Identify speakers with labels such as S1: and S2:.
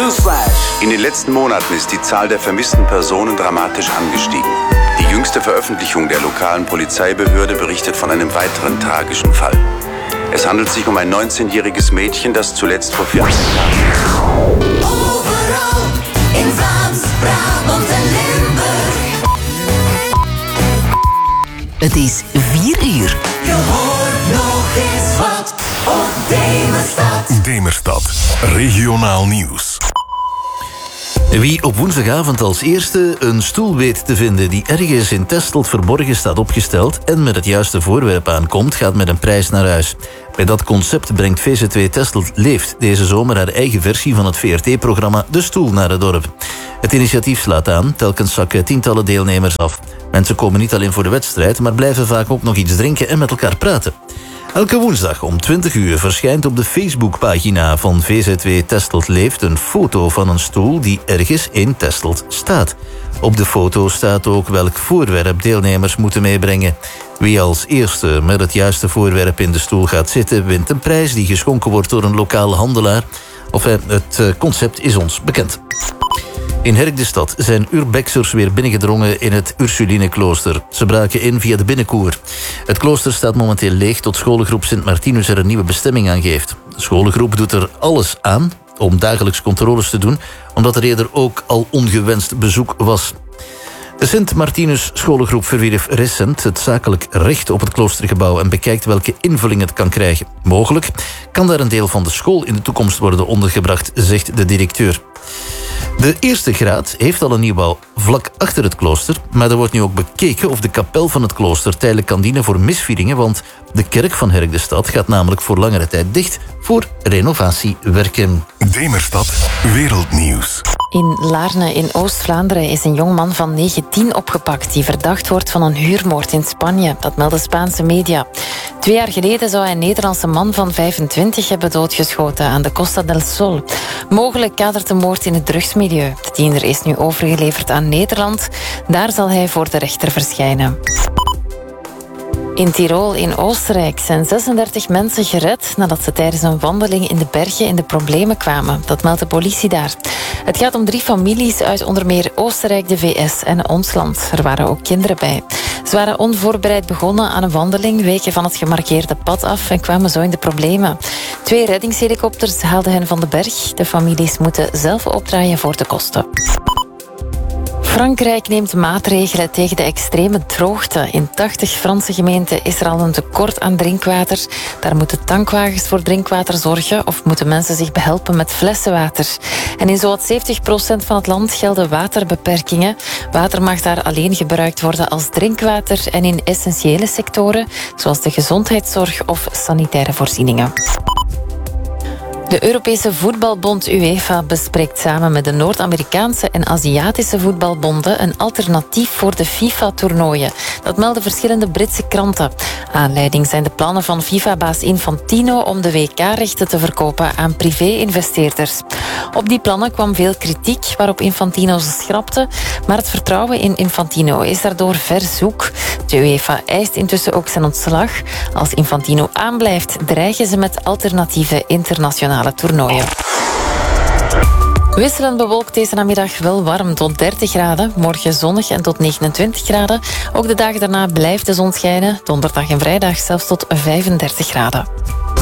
S1: Newsflash.
S2: In den letzten Monaten ist die Zahl der vermissten Personen dramatisch angestiegen. Die jüngste Veröffentlichung der lokalen Polizeibehörde berichtet von einem weiteren tragischen Fall. Es handelt sich um ein 19-jähriges Mädchen, das zuletzt vor 14 Jahren...
S3: Overal in Vlaams, Brabant en Limburg.
S4: Het is 4 uur.
S3: Je hoort nog eens wat op Demerstad.
S5: Demerstad, regionaal nieuws.
S6: Wie op woensdagavond als eerste een stoel weet te vinden die ergens in Testelt verborgen staat opgesteld en met het juiste voorwerp aankomt, gaat met een prijs naar huis. Bij dat concept brengt VZ2 Testelt Leeft deze zomer haar eigen versie van het VRT-programma De Stoel naar het dorp. Het initiatief slaat aan, telkens zakken tientallen deelnemers af. Mensen komen niet alleen voor de wedstrijd, maar blijven vaak ook nog iets drinken en met elkaar praten. Elke woensdag om 20 uur verschijnt op de Facebookpagina van VZ2 Testelt Leeft een foto van een stoel die ergens in Testelt staat. Op de foto staat ook welk voorwerp deelnemers moeten meebrengen. Wie als eerste met het juiste voorwerp in de stoel gaat zitten, wint een prijs die geschonken wordt door een lokale handelaar. Het concept is ons bekend. In Herk-de-Stad zijn urbexers weer binnengedrongen in het Ursulineklooster. Ze braken in via de binnenkoer. Het klooster staat momenteel leeg tot scholengroep Sint Martinus er een nieuwe bestemming aan geeft. De scholengroep doet er alles aan om dagelijks controles te doen, omdat er eerder ook al ongewenst bezoek was. De Sint Martinus scholengroep verwierf recent het zakelijk recht op het kloostergebouw en bekijkt welke invulling het kan krijgen. Mogelijk kan daar een deel van de school in de toekomst worden ondergebracht, zegt de directeur. De eerste graad heeft al een nieuwbouw vlak achter het klooster, maar er wordt nu ook bekeken of de kapel van het klooster tijdelijk kan dienen voor misvieringen, want de kerk van Herk-de-Stad gaat namelijk voor langere tijd dicht voor renovatiewerken.
S5: Demerstad, wereldnieuws.
S7: In Laarne in Oost-Vlaanderen is een jongman van 19 opgepakt die verdacht wordt van een huurmoord in Spanje. Dat melden Spaanse media. 2 jaar geleden zou hij een Nederlandse man van 25 hebben doodgeschoten aan de Costa del Sol. Mogelijk kadert de moord in het drugsmilieu. De tiener is nu overgeleverd aan Nederland. Daar zal hij voor de rechter verschijnen. In Tirol in Oostenrijk zijn 36 mensen gered nadat ze tijdens een wandeling in de bergen in de problemen kwamen. Dat meldt de politie daar. Het gaat om 3 families uit onder meer Oostenrijk, de VS en ons land. Er waren ook kinderen bij. Ze waren onvoorbereid begonnen aan een wandeling, weken van het gemarkeerde pad af en kwamen zo in de problemen. 2 reddingshelikopters haalden hen van de berg. De families moeten zelf opdraaien voor de kosten. Frankrijk neemt maatregelen tegen de extreme droogte. In 80 Franse gemeenten is er al een tekort aan drinkwater. Daar moeten tankwagens voor drinkwater zorgen of moeten mensen zich behelpen met flessenwater. En in zowat 70% van het land gelden waterbeperkingen. Water mag daar alleen gebruikt worden als drinkwater en in essentiële sectoren, zoals de gezondheidszorg of sanitaire voorzieningen. De Europese voetbalbond UEFA bespreekt samen met de Noord-Amerikaanse en Aziatische voetbalbonden een alternatief voor de FIFA-toernooien. Dat melden verschillende Britse kranten. Aanleiding zijn de plannen van FIFA-baas Infantino om de WK-rechten te verkopen aan privé-investeerders. Op die plannen kwam veel kritiek, waarop Infantino ze schrapte, maar het vertrouwen in Infantino is daardoor verzoek. De UEFA eist intussen ook zijn ontslag. Als Infantino aanblijft, dreigen ze met alternatieve internationale toernooien. Wisselend bewolkt deze namiddag, wel warm tot 30 graden. Morgen zonnig en tot 29 graden. Ook de dagen daarna blijft de zon schijnen. Donderdag en vrijdag zelfs tot 35 graden.